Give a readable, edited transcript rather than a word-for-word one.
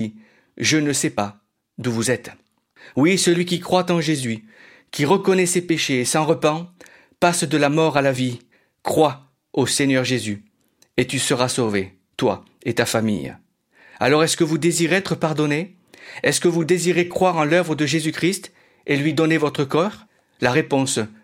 « Je ne sais pas d'où vous êtes ». Oui, celui qui croit en Jésus, qui reconnaît ses péchés et s'en repent, passe de la mort à la vie. Crois au Seigneur Jésus, et tu seras sauvé, toi et ta famille. Alors est-ce que vous désirez être pardonné? Est-ce que vous désirez croire en l'œuvre de Jésus-Christ et lui donner votre corps? La réponse